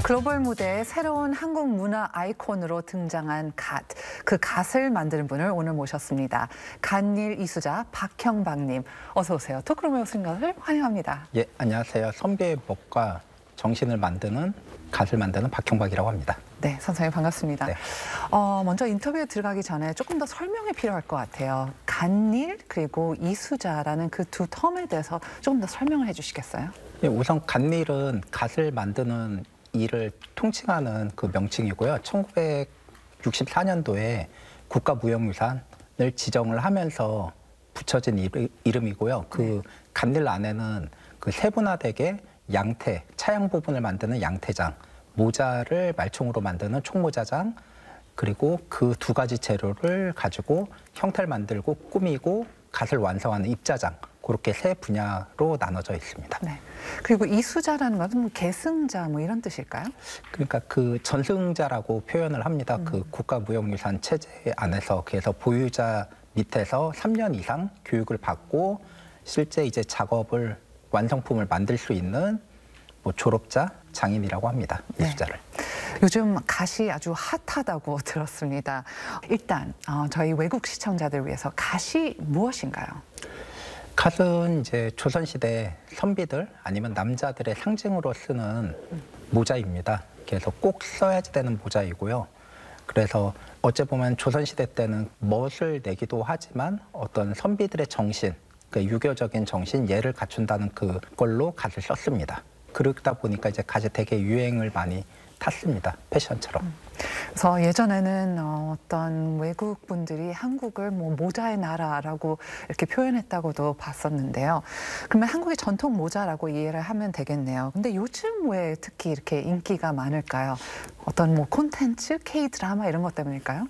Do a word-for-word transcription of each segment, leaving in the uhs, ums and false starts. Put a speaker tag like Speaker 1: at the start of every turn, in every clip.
Speaker 1: 글로벌 무대에 새로운 한국 문화 아이콘으로 등장한 갓. 그 갓을 만드는 분을 오늘 모셨습니다. 갓일 이수자 박형박님. 어서 오세요. 토크룸에 오신 것을 환영합니다.
Speaker 2: 예, 안녕하세요. 선비의 법과 정신을 만드는 갓을 만드는 박형박이라고 합니다.
Speaker 1: 네, 선생님 반갑습니다. 네. 어, 먼저 인터뷰에 들어가기 전에 조금 더 설명이 필요할 것 같아요. 갓일 그리고 이수자라는 그 두 텀에 대해서 조금 더 설명을 해주시겠어요?
Speaker 2: 예, 우선 갓일은 갓을 만드는 일을 통칭하는 그 명칭이고요. 천구백육십사 년도에 국가무형유산을 지정을 하면서 붙여진 이름이고요. 그 네. 갓일 안에는 그 세분화되게 양태, 차양 부분을 만드는 양태장, 모자를 말총으로 만드는 총모자장, 그리고 그 두 가지 재료를 가지고 형태를 만들고 꾸미고 갓을 완성하는 입자장, 그렇게 세 분야로 나눠져 있습니다.
Speaker 1: 네. 그리고 이수자라는 것은 뭐 계승자 뭐 이런 뜻일까요?
Speaker 2: 그러니까 그 전승자라고 표현을 합니다. 음. 그 국가무형유산 체제 안에서 그래서 보유자 밑에서 삼 년 이상 교육을 받고 실제 이제 작업을 완성품을 만들 수 있는 뭐 졸업자, 장인이라고 합니다. 이수자를.
Speaker 1: 네. 요즘 갓이 아주 핫하다고 들었습니다. 일단 어, 저희 외국 시청자들 위해서 갓이 무엇인가요?
Speaker 2: 갓은 이제 조선시대 선비들 아니면 남자들의 상징으로 쓰는 모자입니다. 그래서 꼭 써야지 되는 모자이고요. 그래서 어째 보면 조선시대 때는 멋을 내기도 하지만 어떤 선비들의 정신, 그 유교적인 정신, 예를 갖춘다는 그걸로 갓을 썼습니다. 그러다 보니까 이제 갓이 되게 유행을 많이 탔습니다. 패션처럼. 음.
Speaker 1: 그래서 예전에는 어떤 외국 분들이 한국을 뭐 모자의 나라라고 이렇게 표현했다고도 봤었는데요. 그러면 한국의 전통 모자라고 이해를 하면 되겠네요. 근데 요즘 왜 특히 이렇게 인기가 많을까요? 어떤 뭐 콘텐츠, K-드라마 이런 것 때문일까요?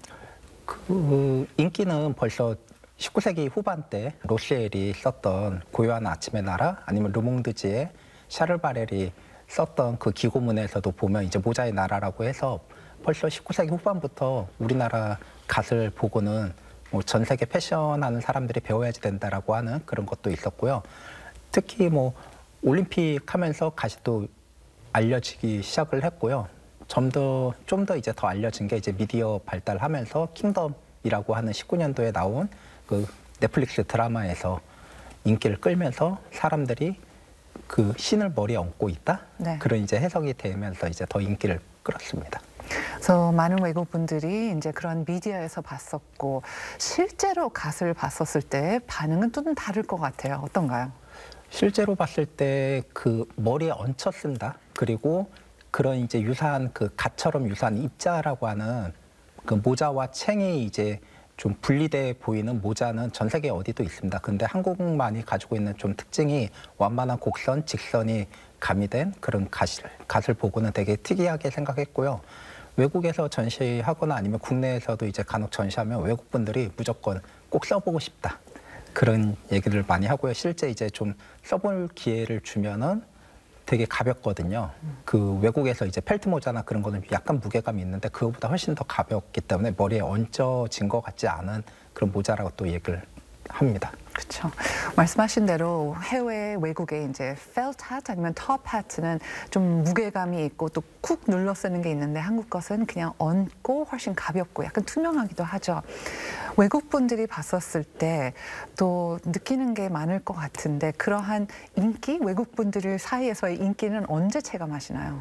Speaker 2: 그 인기는 벌써 십구 세기 후반 때 로시엘이 썼던 고요한 아침의 나라 아니면 르몽드지의 샤를바렐이 썼던 그 기고문에서도 보면 이제 모자의 나라라고 해서 벌써 십구 세기 후반부터 우리나라 갓을 보고는 뭐 전 세계 패션하는 사람들이 배워야지 된다라고 하는 그런 것도 있었고요. 특히 뭐 올림픽 하면서 갓이 또 알려지기 시작을 했고요. 좀 더 좀 더 이제 더 알려진 게 이제 미디어 발달하면서 킹덤이라고 하는 십구 년도에 나온 그 넷플릭스 드라마에서 인기를 끌면서 사람들이 그 신을 머리에 얹고 있다? 네. 그런 이제 해석이 되면서 이제 더 인기를 끌었습니다.
Speaker 1: 그래서 많은 외국 분들이 이제 그런 미디어에서 봤었고 실제로 갓을 봤었을 때 반응은 좀 다를 것 같아요. 어떤가요?
Speaker 2: 실제로 봤을 때 그 머리에 얹혀 쓴다. 그리고 그런 이제 유사한 그 갓처럼 유사한 입자라고 하는 그 모자와 챙이 이제 좀 분리돼 보이는 모자는 전 세계 어디도 있습니다. 근데 한국만이 가지고 있는 좀 특징이 완만한 곡선, 직선이 가미된 그런 갓을, 갓을 보고는 되게 특이하게 생각했고요. 외국에서 전시하거나 아니면 국내에서도 이제 간혹 전시하면 외국 분들이 무조건 꼭 써보고 싶다. 그런 얘기를 많이 하고요. 실제 이제 좀 써볼 기회를 주면은 되게 가볍거든요. 그 외국에서 이제 펠트 모자나 그런 거는 약간 무게감이 있는데 그거보다 훨씬 더 가볍기 때문에 머리에 얹어진 것 같지 않은 그런 모자라고 또 얘기를 합니다.
Speaker 1: 그렇죠. 말씀하신 대로 해외 외국에 이제 felt hat 아니면 top hat는 좀 무게감이 있고 또 쿡 눌러 쓰는 게 있는데 한국 것은 그냥 얹고 훨씬 가볍고 약간 투명하기도 하죠. 외국 분들이 봤었을 때 또 느끼는 게 많을 것 같은데 그러한 인기, 외국 분들 사이에서의 인기는 언제 체감하시나요?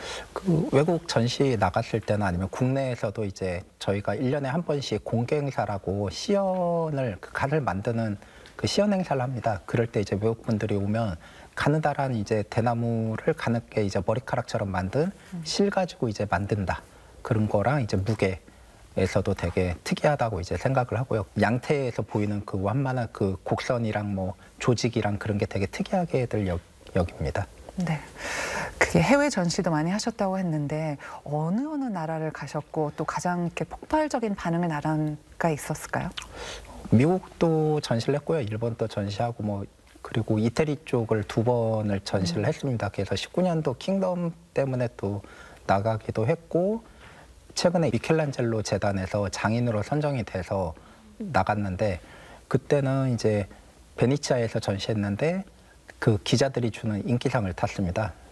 Speaker 2: 그 외국 전시 나갔을 때나 아니면 국내에서도 이제 저희가 일 년에 한 번씩 공개 행사라고 시연을 그 갓을 만드는 그 시연 행사를 합니다. 그럴 때 이제 외국 분들이 오면 가느다란 이제 대나무를 가늘게 이제 머리카락처럼 만든 실 가지고 이제 만든다. 그런 거랑 이제 무게에서도 되게 특이하다고 이제 생각을 하고요. 양태에서 보이는 그 완만한 그 곡선이랑 뭐 조직이랑 그런 게 되게 특이하게들 여, 여깁니다.
Speaker 1: 네. 그게 해외 전시도 많이 하셨다고 했는데 어느 어느 나라를 가셨고 또 가장 이렇게 폭발적인 반응의 나라가 있었을까요?
Speaker 2: 미국도 전시를 했고요. 일본도 전시하고 뭐 그리고 이태리 쪽을 두 번을 전시를 음. 했습니다. 그래서 십구 년도 킹덤 때문에 또 나가기도 했고 최근에 미켈란젤로 재단에서 장인으로 선정이 돼서 나갔는데 그때는 이제 베니치아에서 전시했는데 그 기자들이 주는 인기상을 탔습니다.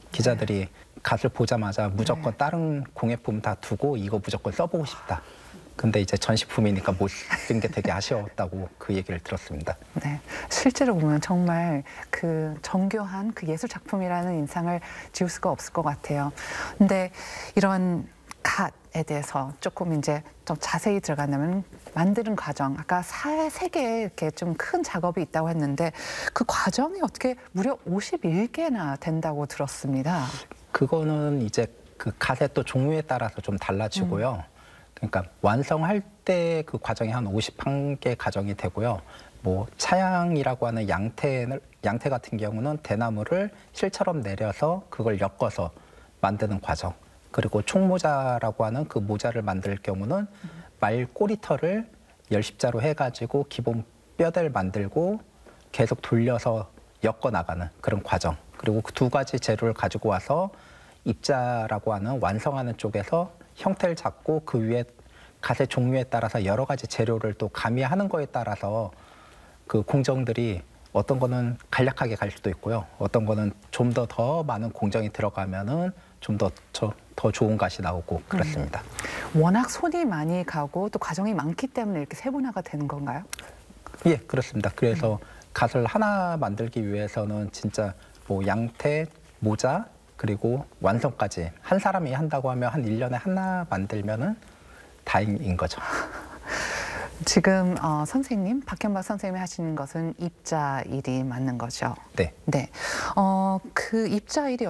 Speaker 2: 기자들이 갓을 보자마자 무조건 다른 공예품 다 두고 이거 무조건 써보고 싶다. 근데 이제 전시품이니까 못 쓴 게 되게 아쉬웠다고 그 얘기를 들었습니다.
Speaker 1: 네, 실제로 보면 정말 그 정교한 그 예술 작품이라는 인상을 지울 수가 없을 것 같아요. 근데 이런 갓에 대해서 조금 이제 좀 자세히 들어간다면 만드는 과정, 아까 세 개의 이렇게 좀 큰 작업이 있다고 했는데 그 과정이 어떻게 무려 오십일 개나 된다고 들었습니다.
Speaker 2: 그거는 이제 그 갓의 또 종류에 따라서 좀 달라지고요. 음. 그러니까 완성할 때 그 과정이 한 오십일 개 과정이 되고요. 뭐 차양이라고 하는 양태를 양태 같은 경우는 대나무를 실처럼 내려서 그걸 엮어서 만드는 과정. 그리고 총모자라고 하는 그 모자를 만들 경우는 말 꼬리털을 열십자로 해가지고 기본 뼈대를 만들고 계속 돌려서 엮어 나가는 그런 과정. 그리고 그 두 가지 재료를 가지고 와서 입자라고 하는 완성하는 쪽에서 형태를 잡고 그 위에 갓의 종류에 따라서 여러 가지 재료를 또 가미하는 거에 따라서 그 공정들이 어떤 거는 간략하게 갈 수도 있고요. 어떤 거는 좀 더 더 많은 공정이 들어가면은 좀 더 더 좋은 갓이 나오고 그렇습니다.
Speaker 1: 음. 워낙 손이 많이 가고 또 과정이 많기 때문에 이렇게 세분화가 되는 건가요?
Speaker 2: 예, 그렇습니다. 그래서 음. 갓을 하나 만들기 위해서는 진짜 뭐 양태, 모자 그리고 완성까지 한 사람이 한다고 하면 한 일 년에 하나 만들면은 다행인 거죠.
Speaker 1: 지금 어, 선생님, 박현박 선생님이 하시는 것은 입자 일이 맞는 거죠?
Speaker 2: 네.
Speaker 1: 네. 어, 그 입자 일이